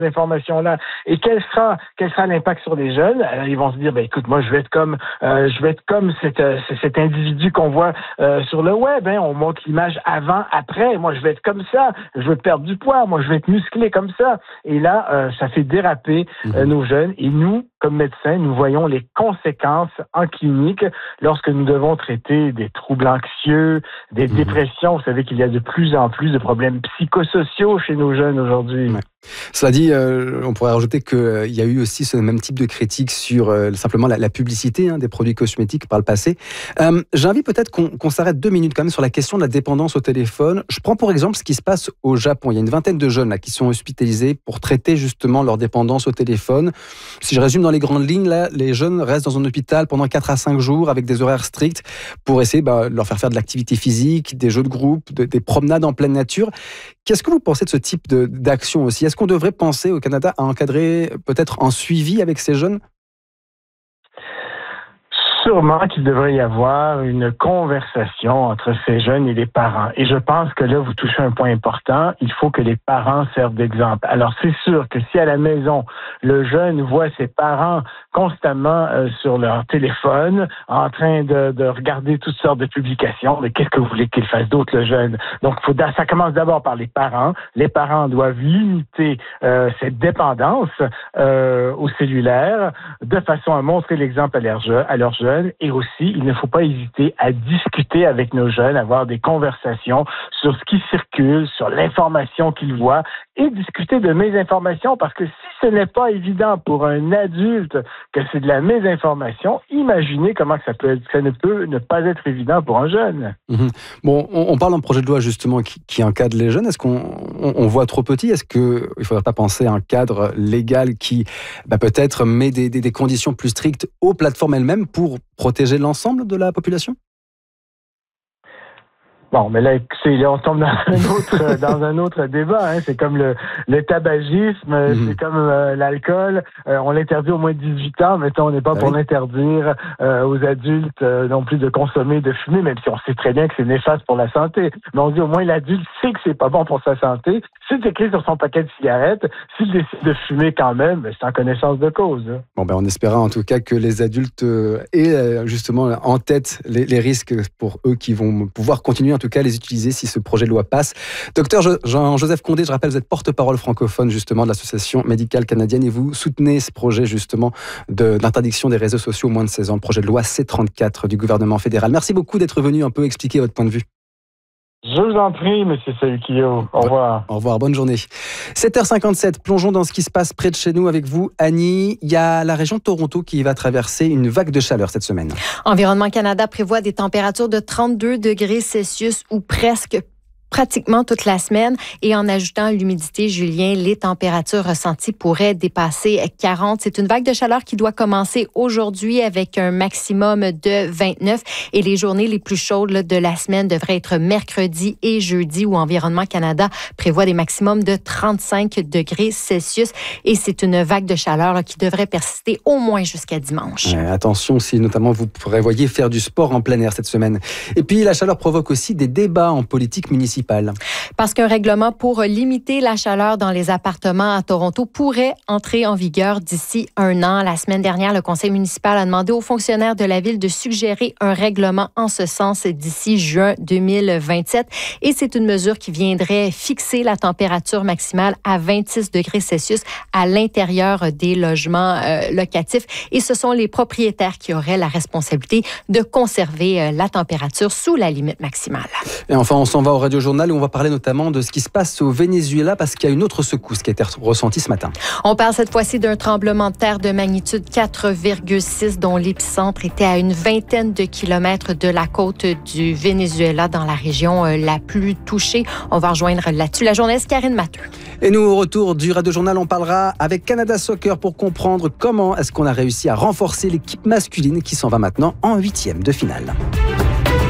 informations-là. Et quel sera l'impact sur les jeunes? Alors, ils vont se dire, écoute, moi, je vais être comme cet individu qu'on voit sur le web. Hein. On montre l'image avant, après. Moi, je vais être comme ça. Je veux perdre du poids. Moi, je vais être musclé comme ça. Et là, ça fait déraper nos jeunes. Et nous, comme médecins, nous voyons les conséquences en clinique lorsque nous devons traiter des troubles anxieux, des dépressions. Vous savez qu'il y a de plus en plus de problèmes psychosociaux chez nos jeunes aujourd'hui. Ouais. Cela dit, on pourrait rajouter qu'il y a eu aussi ce même type de critique sur simplement la publicité des produits cosmétiques par le passé. J'ai envie peut-être qu'on s'arrête 2 minutes quand même sur la question de la dépendance au téléphone. Je prends pour exemple ce qui se passe au Japon. Il y a une vingtaine de jeunes là, qui sont hospitalisés pour traiter justement leur dépendance au téléphone. Si je résume dans les grandes lignes, là, les jeunes restent dans un hôpital pendant 4 à 5 jours avec des horaires stricts pour essayer de leur faire de l'activité physique, des jeux de groupe, des promenades en pleine nature. Qu'est-ce que vous pensez de ce type d'action aussi? Est-ce qu'on devrait penser au Canada à encadrer peut-être un suivi avec ces jeunes? Sûrement qu'il devrait y avoir une conversation entre ces jeunes et les parents. Et je pense que là, vous touchez un point important. Il faut que les parents servent d'exemple. Alors, c'est sûr que si à la maison, le jeune voit ses parents constamment sur leur téléphone, en train de regarder toutes sortes de publications, mais qu'est-ce que vous voulez qu'il fasse d'autre, le jeune? Donc, ça commence d'abord par les parents. Les parents doivent limiter cette dépendance au cellulaire de façon à montrer l'exemple à leurs jeunes. Et aussi, il ne faut pas hésiter à discuter avec nos jeunes, avoir des conversations sur ce qui circule, sur l'information qu'ils voient et discuter de mésinformation parce que si ce n'est pas évident pour un adulte que c'est de la mésinformation, imaginez comment ça ne peut ne pas être évident pour un jeune. Bon, on parle d'un projet de loi justement qui encadre les jeunes. Est-ce qu'on voit trop petit? Est-ce qu'il ne faudrait pas penser à un cadre légal qui peut-être met des conditions plus strictes aux plateformes elles-mêmes pour protéger l'ensemble de la population? Bon, mais là, on tombe dans un autre débat. Hein. C'est comme le tabagisme, c'est comme l'alcool. On l'interdit au moins de 18 ans, mais on n'est pas pour l'interdire aux adultes non plus de consommer, de fumer, même si on sait très bien que c'est néfaste pour la santé. Mais on dit au moins l'adulte sait que c'est pas bon pour sa santé. C'est écrit sur son paquet de cigarettes. S'il décide de fumer quand même, c'est en connaissance de cause. Hein. Bon, on espéra en tout cas que les adultes aient justement en tête les risques pour eux qui vont pouvoir continuer en tout cas les utiliser si ce projet de loi passe. Docteur Jean-Joseph Condé, je rappelle, vous êtes porte-parole francophone justement de l'Association médicale canadienne et vous soutenez ce projet justement d'interdiction des réseaux sociaux aux moins de 16 ans, le projet de loi C-34 du gouvernement fédéral. Merci beaucoup d'être venu un peu expliquer votre point de vue. Je vous en prie, M. Saluquillo. Au revoir. Au revoir, bonne journée. 7h57, plongeons dans ce qui se passe près de chez nous avec vous, Annie. Il y a la région de Toronto qui va traverser une vague de chaleur cette semaine. Environnement Canada prévoit des températures de 32 degrés Celsius ou pratiquement toute la semaine. Et en ajoutant l'humidité, Julien, les températures ressenties pourraient dépasser 40. C'est une vague de chaleur qui doit commencer aujourd'hui avec un maximum de 29. Et les journées les plus chaudes de la semaine devraient être mercredi et jeudi où Environnement Canada prévoit des maximums de 35 degrés Celsius. Et c'est une vague de chaleur qui devrait persister au moins jusqu'à dimanche. Attention si notamment vous prévoyez faire du sport en plein air cette semaine. Et puis la chaleur provoque aussi des débats en politique municipale. Parce qu'un règlement pour limiter la chaleur dans les appartements à Toronto pourrait entrer en vigueur d'ici 1 an. La semaine dernière, le conseil municipal a demandé aux fonctionnaires de la ville de suggérer un règlement en ce sens d'ici juin 2027. Et c'est une mesure qui viendrait fixer la température maximale à 26 degrés Celsius à l'intérieur des logements locatifs. Et ce sont les propriétaires qui auraient la responsabilité de conserver la température sous la limite maximale. Et enfin, on s'en va au Radio-Journal où on va parler notamment de ce qui se passe au Venezuela parce qu'il y a une autre secousse qui a été ressentie ce matin. On parle cette fois-ci d'un tremblement de terre de magnitude 4,6 dont l'épicentre était à une vingtaine de kilomètres de la côte du Venezuela dans la région la plus touchée. On va rejoindre là-dessus la journaliste Karine Matteux. Et nous, au retour du Radio-Journal, on parlera avec Canada Soccer pour comprendre comment est-ce qu'on a réussi à renforcer l'équipe masculine qui s'en va maintenant en 8e de finale.